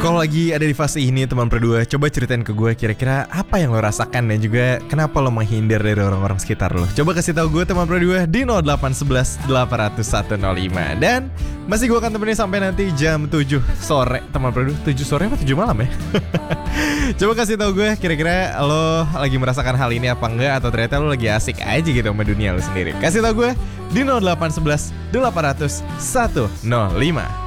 Kalau lagi ada di fase ini teman berdua, coba ceritain ke gue kira-kira apa yang lo rasakan dan juga kenapa lo menghindar dari orang-orang sekitar lo. Coba kasih tahu gue teman berdua di 0811 800 105. Dan masih gue akan temenin sampai nanti jam 7 sore teman berdua. 7 sore apa 7 malam ya? Coba kasih tahu gue kira-kira lo lagi merasakan hal ini apa enggak, atau ternyata lo lagi asik aja gitu sama dunia lo sendiri. Kasih tahu gue di 0811 800 105.